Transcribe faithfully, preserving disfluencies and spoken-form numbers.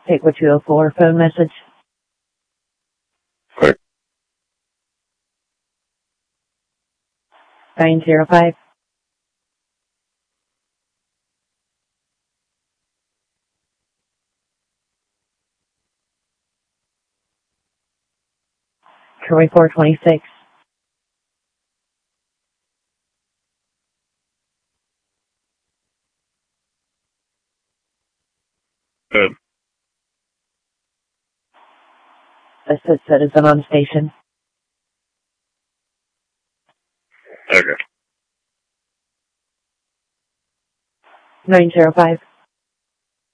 Gateway two oh four, phone message. Quick. nine zero five. Troy four twenty-six. Good. Assist citizen on station. Okay. nine zero five.